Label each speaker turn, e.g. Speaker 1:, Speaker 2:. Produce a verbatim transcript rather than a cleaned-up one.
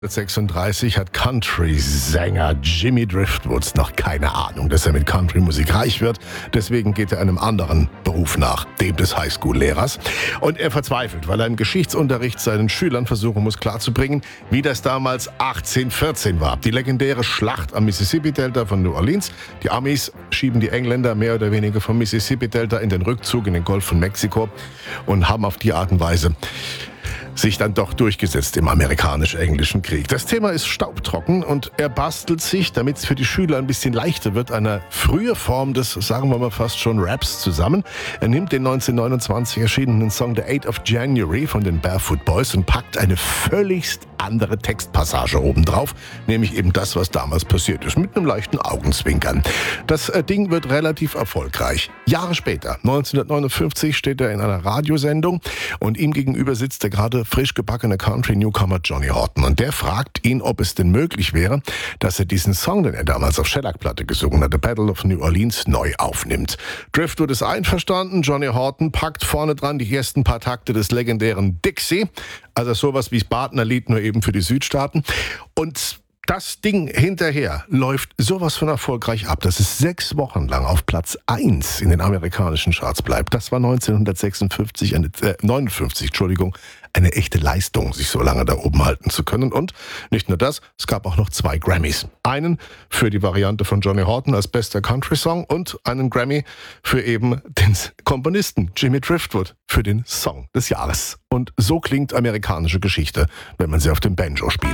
Speaker 1: neunzehnhundertsechsunddreißig hat Country-Sänger Jimmy Driftwood noch keine Ahnung, dass er mit Country-Musik reich wird. Deswegen geht er einem anderen Beruf nach, dem des Highschool-Lehrers. Und er verzweifelt, weil er im Geschichtsunterricht seinen Schülern versuchen muss klarzubringen, wie das damals achtzehnhundertvierzehn war. Die legendäre Schlacht am Mississippi-Delta von New Orleans. Die Amis schieben die Engländer mehr oder weniger vom Mississippi-Delta in den Rückzug in den Golf von Mexiko und haben auf die Art und Weise sich dann doch durchgesetzt im amerikanisch-englischen Krieg. Das Thema ist staubtrocken und er bastelt sich, damit es für die Schüler ein bisschen leichter wird, eine frühe Form des, sagen wir mal fast schon, Raps zusammen. Er nimmt den neunzehnhundertneunundzwanzig erschienenen Song The eighth of January von den Barefoot Boys und packt eine völligst andere Textpassage obendrauf, nämlich eben das, was damals passiert ist, mit einem leichten Augenzwinkern. Das äh, Ding wird relativ erfolgreich. Jahre später, neunzehnhundertneunundfünfzig, steht er in einer Radiosendung und ihm gegenüber sitzt der gerade frisch gebackene Country-Newcomer Johnny Horton. Und der fragt ihn, ob es denn möglich wäre, dass er diesen Song, den er damals auf Shellac-Platte gesungen hat, The Battle of New Orleans, neu aufnimmt. Driftwood ist einverstanden, Johnny Horton packt vorne dran die ersten paar Takte des legendären Dixie, also sowas wie das Bartner Lied, nur eben für die Südstaaten. Und das Ding hinterher läuft sowas von erfolgreich ab, dass es sechs Wochen lang auf Platz eins in den amerikanischen Charts bleibt. Das war neunzehnhundertsechsundfünfzig, eine, äh, neunundfünfzig, Entschuldigung, eine echte Leistung, sich so lange da oben halten zu können. Und nicht nur das, es gab auch noch zwei Grammys. Einen für die Variante von Johnny Horton als bester Country-Song und einen Grammy für eben den Komponisten Jimmy Driftwood für den Song des Jahres. Und so klingt amerikanische Geschichte, wenn man sie auf dem Banjo spielt.